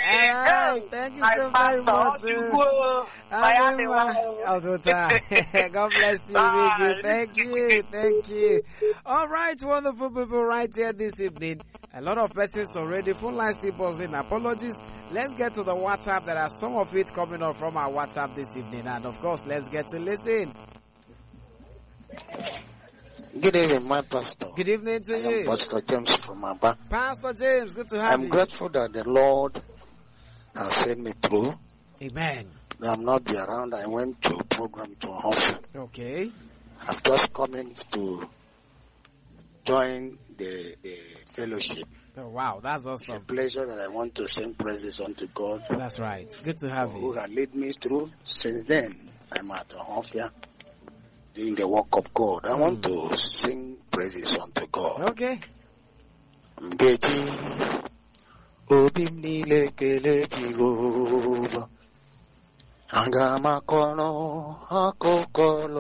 right, thank you so very much. God bless you, Biggie. Thank you. All right, wonderful people right here this evening. A lot of persons already. Phone line still buzzing. Apologies. Let's get to the WhatsApp. There are some of it coming up from our WhatsApp this evening. And of course, let's get to listen. Good evening, my pastor. Good evening to you. I am Pastor James from Aba. Pastor James, good to have you. I'm grateful that the Lord has sent me through. Amen. I'm not be around. I went to a program to Hof. Okay. I've just come in to join the fellowship. Oh, wow, that's awesome. It's a pleasure that I want to sing praises unto God. That's right. Good to have you. Who has led me through. Since then, I'm at Hof here doing the work of God. I want to sing praises unto God. Okay. Ngeji obimnile kele Jehova. Anga makono akokolo.